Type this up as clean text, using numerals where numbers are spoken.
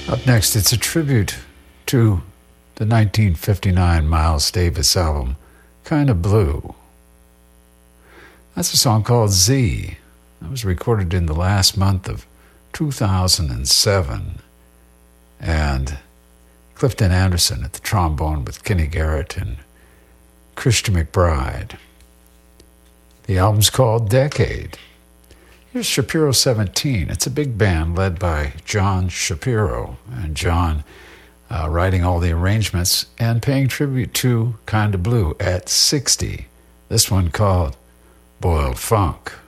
Up next, it's a tribute to the 1959 Miles Davis album, Kinda Blue. That's a song called Z. That was recorded in the last month of 2007. And Clifton Anderson at the trombone with Kenny Garrett and Christian McBride. The album's called Decade. Here's Shapiro 17. It's a big band led by John Shapiro, and John writing all the arrangements and paying tribute to Kinda Blue at 60. This one called Boiled Funk.